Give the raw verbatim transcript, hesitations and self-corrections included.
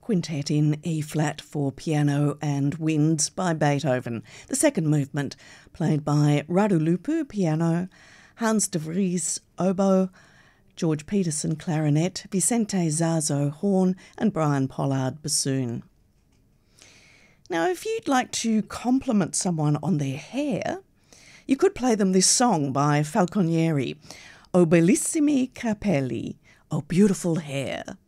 Quintet in E-flat for piano and winds by Beethoven. The second movement, played by Radu Lupu, piano, Hans de Vries, oboe, George Peterson, clarinet, Vicente Zazo, horn, and Brian Pollard, bassoon. Now, if you'd like to compliment someone on their hair, you could play them this song by Falconieri, O bellissimi capelli, O beautiful hair.